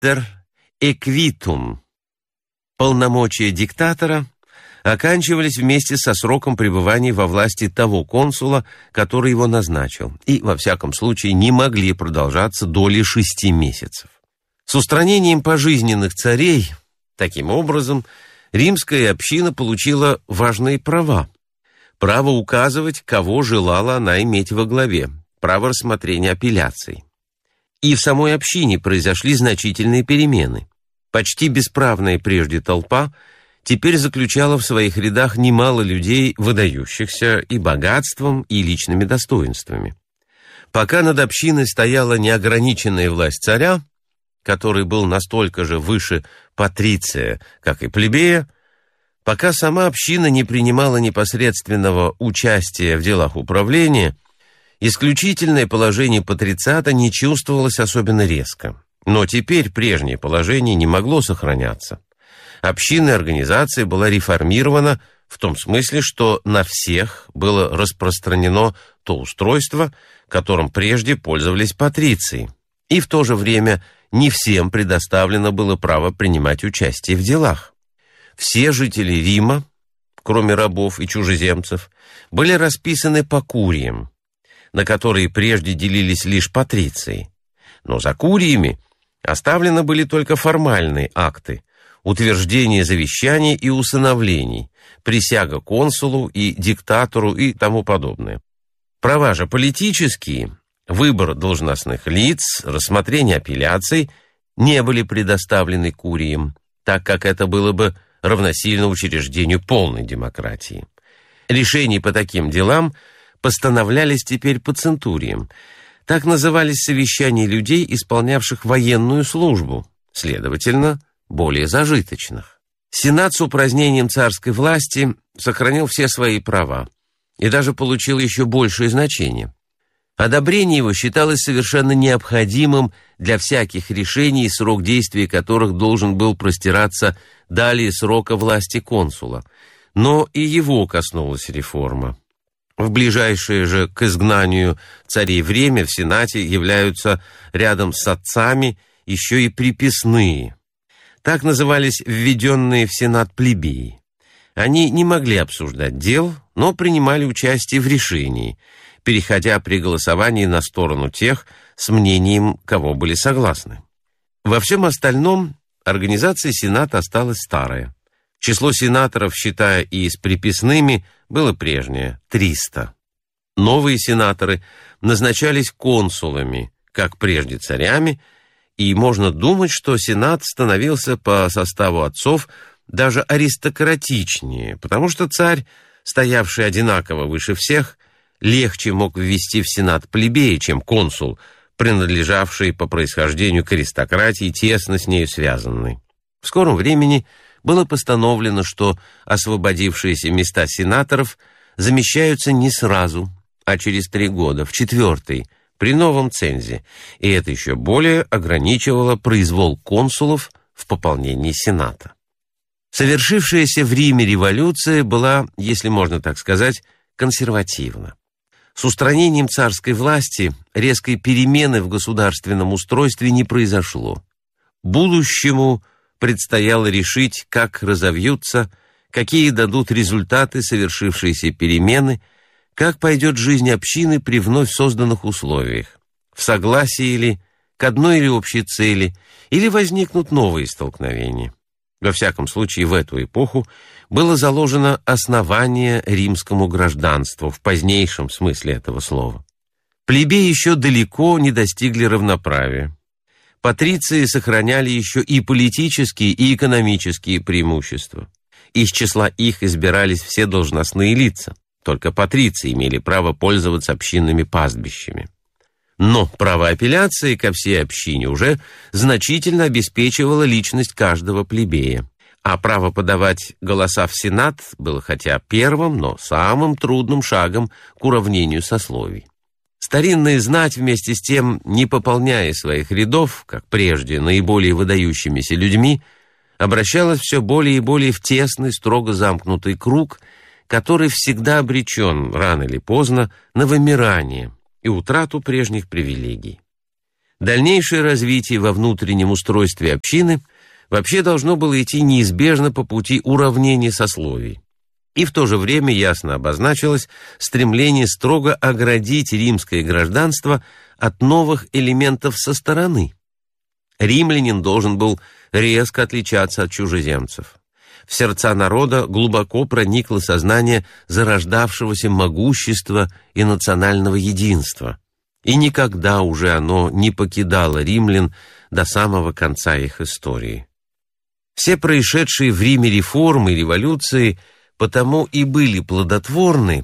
Итер эквитум. Полномочия диктатора оканчивались вместе со сроком пребывания во власти того консула, который его назначил, и, во всяком случае, не могли продолжаться доли 6 месяцев. С устранением пожизненных царей, таким образом, римская община получила важные права. Право указывать, кого желала она иметь во главе, право рассмотрения апелляций. И в самой общине произошли значительные перемены. Почти бесправная прежде толпа теперь заключала в своих рядах немало людей, выдающихся и богатством, и личными достоинствами. Пока над общиной стояла неограниченная власть царя, который был настолько же выше патриция, как и плебея, пока сама община не принимала непосредственного участия в делах управления, исключительное положение патрициата не чувствовалось особенно резко. Но теперь прежнее положение не могло сохраняться. Общинная организация была реформирована в том смысле, что на всех было распространено то устройство, которым прежде пользовались патриции, и в то же время не всем предоставлено было право принимать участие в делах. Все жители Рима, кроме рабов и чужеземцев, были расписаны по куриям, на которые прежде делились лишь патриции. Но за куриями оставлены были только формальные акты, утверждение завещаний и усыновлений, присяга консулу и диктатору и тому подобное. Права же политические, выбор должностных лиц, рассмотрение апелляций не были предоставлены куриям, так как это было бы равносильно учреждению полной демократии. Решения по таким делам постановлялись теперь по центуриям. Так назывались совещания людей, исполнявших военную службу, следовательно, более зажиточных. Сенат с упразднением царской власти сохранил все свои права и даже получил еще большее значение. Одобрение его считалось совершенно необходимым для всяких решений, срок действия которых должен был простираться далее срока власти консула. Но и его коснулась реформа. В ближайшее же к изгнанию царей время в Сенате являются рядом с отцами еще и приписные. Так назывались введенные в Сенат плебеи. Они не могли обсуждать дел, но принимали участие в решении, переходя при голосовании на сторону тех, с мнением кого были согласны. Во всем остальном организация Сената осталась старая. Число сенаторов, считая и с приписными, было прежнее – 300. Новые сенаторы назначались консулами, как прежде царями, и можно думать, что Сенат становился по составу отцов даже аристократичнее, потому что царь, стоявший одинаково выше всех, легче мог ввести в Сенат плебея, чем консул, принадлежавший по происхождению к аристократии, тесно с нею связанный. В скором времени было постановлено, что освободившиеся места сенаторов замещаются не сразу, а через 3 года, в 4-й, при новом цензе, и это еще более ограничивало произвол консулов в пополнении Сената. Совершившаяся в Риме революция была, если можно так сказать, консервативна. С устранением царской власти резкой перемены в государственном устройстве не произошло. Будущему предстояло решить, как разовьются, какие дадут результаты совершившейся перемены, как пойдет жизнь общины при вновь созданных условиях, в согласии ли, к одной или общей цели, или возникнут новые столкновения. Во всяком случае, в эту эпоху было заложено основание римскому гражданству в позднейшем смысле этого слова. Плебеи еще далеко не достигли равноправия. Патриции сохраняли еще и политические, и экономические преимущества. Из числа их избирались все должностные лица. Только патриции имели право пользоваться общинными пастбищами. Но право апелляции ко всей общине уже значительно обеспечивало личность каждого плебея. А право подавать голоса в Сенат было хотя первым, но самым трудным шагом к уравнению сословий. Старинная знать, вместе с тем, не пополняя своих рядов, как прежде, наиболее выдающимися людьми, обращалась все более и более в тесный, строго замкнутый круг, который всегда обречен, рано или поздно, на вымирание и утрату прежних привилегий. Дальнейшее развитие во внутреннем устройстве общины вообще должно было идти неизбежно по пути уравнения сословий. И в то же время ясно обозначилось стремление строго оградить римское гражданство от новых элементов со стороны. Римлянин должен был резко отличаться от чужеземцев. В сердца народа глубоко проникло сознание зарождавшегося могущества и национального единства, и никогда уже оно не покидало римлян до самого конца их истории. Все происшедшие в Риме реформы и революции потому и были плодотворны,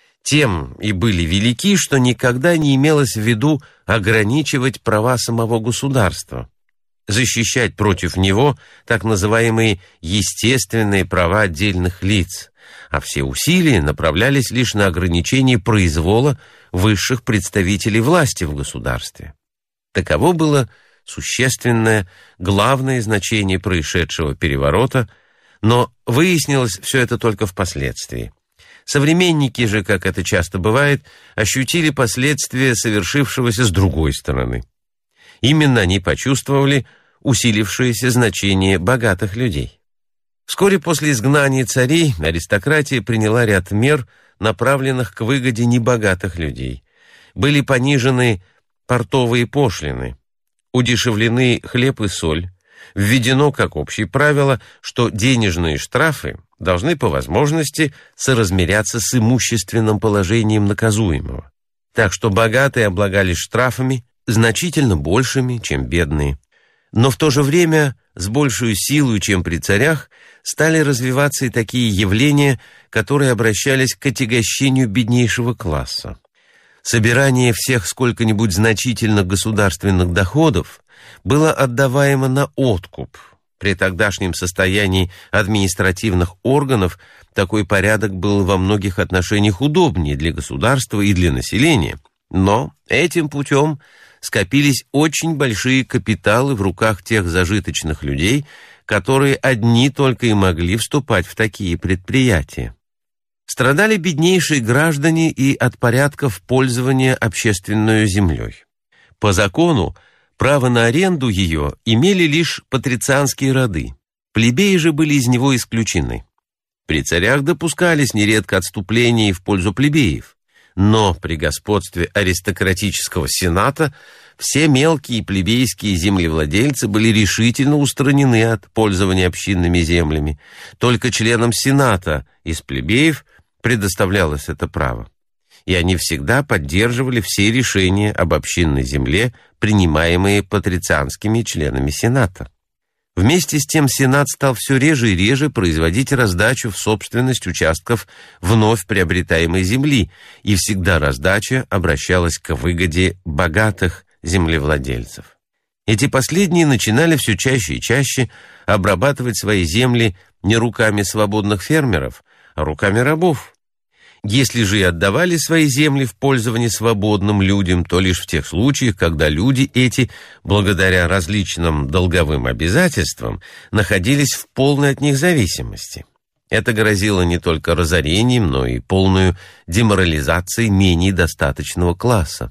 тем и были велики, что никогда не имелось в виду ограничивать права самого государства, защищать против него так называемые естественные права отдельных лиц, а все усилия направлялись лишь на ограничение произвола высших представителей власти в государстве. Таково было существенное, главное значение происшедшего переворота, но выяснилось все это только впоследствии. Современники же, как это часто бывает, ощутили последствия совершившегося с другой стороны. Именно они почувствовали усилившееся значение богатых людей. Вскоре после изгнания царей аристократия приняла ряд мер, направленных к выгоде небогатых людей. Были понижены портовые пошлины, удешевлены хлеб и соль, введено как общее правило, что денежные штрафы должны по возможности соразмеряться с имущественным положением наказуемого, так что богатые облагались штрафами значительно большими, чем бедные. Но в то же время с большей силой, чем при царях, стали развиваться и такие явления, которые обращались к отягощению беднейшего класса. Собирание всех сколько-нибудь значительных государственных доходов было отдаваемо на откуп. При тогдашнем состоянии административных органов такой порядок был во многих отношениях удобнее для государства и для населения, но этим путем скопились очень большие капиталы в руках тех зажиточных людей, которые одни только и могли вступать в такие предприятия. Страдали беднейшие граждане и от порядков пользования общественной землей. По закону право на аренду ее имели лишь патрицианские роды, плебеи же были из него исключены. При царях допускались нередко отступления в пользу плебеев, но при господстве аристократического сената все мелкие плебейские землевладельцы были решительно устранены от пользования общинными землями. Только членам сената из плебеев предоставлялось это право, и они всегда поддерживали все решения об общинной земле, принимаемые патрицианскими членами сената. Вместе с тем сенат стал все реже и реже производить раздачу в собственность участков вновь приобретаемой земли, и всегда раздача обращалась к выгоде богатых землевладельцев. Эти последние начинали все чаще и чаще обрабатывать свои земли не руками свободных фермеров, а руками рабов. Если же и отдавали свои земли в пользование свободным людям, то лишь в тех случаях, когда люди эти, благодаря различным долговым обязательствам, находились в полной от них зависимости. Это грозило не только разорением, но и полную деморализацией менее достаточного класса.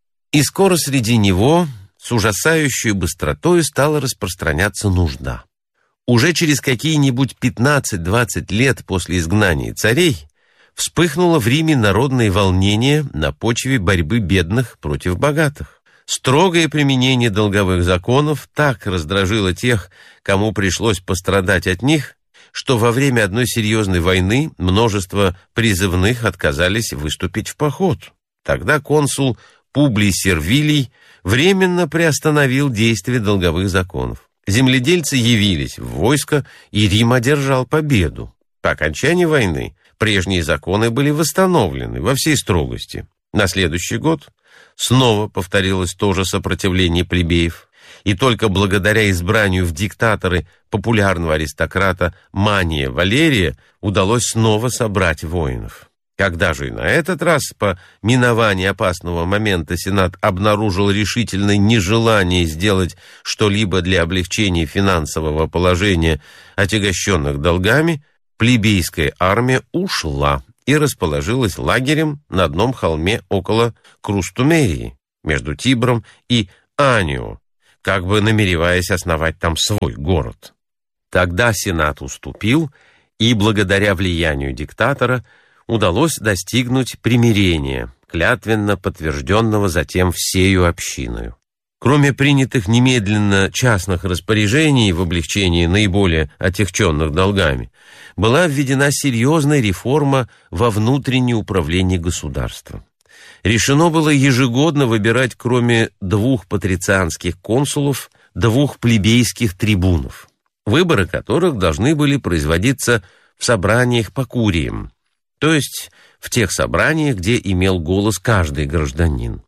И скоро среди него с ужасающей быстротой стала распространяться нужда. Уже через какие-нибудь 15-20 лет после изгнания царей вспыхнуло в Риме народное волнение на почве борьбы бедных против богатых. Строгое применение долговых законов так раздражило тех, кому пришлось пострадать от них, что во время одной серьезной войны множество призывных отказались выступить в поход. Тогда консул Публий Сервилий временно приостановил действие долговых законов. Земледельцы явились в войско, и Рим одержал победу. По окончании войны прежние законы были восстановлены во всей строгости. На следующий год снова повторилось то же сопротивление плебеев, и только благодаря избранию в диктаторы популярного аристократа Мания Валерия удалось снова собрать воинов. Когда же и на этот раз, по миновании опасного момента, Сенат обнаружил решительное нежелание сделать что-либо для облегчения финансового положения отягощенных долгами, плебейская армия ушла и расположилась лагерем на одном холме около Крустумерии, между Тибром и Анию, как бы намереваясь основать там свой город. Тогда Сенат уступил, и благодаря влиянию диктатора удалось достигнуть примирения, клятвенно подтвержденного затем всею общиною. Кроме принятых немедленно частных распоряжений в облегчении наиболее отягченных долгами, была введена серьезная реформа во внутреннее управление государством. Решено было ежегодно выбирать, кроме 2 патрицианских консулов, 2 плебейских трибунов, выборы которых должны были производиться в собраниях по куриям, то есть в тех собраниях, где имел голос каждый гражданин.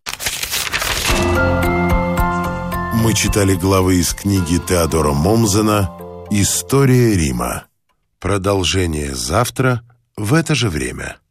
Мы читали главы из книги Теодора Момзена «История Рима». Продолжение завтра в это же время.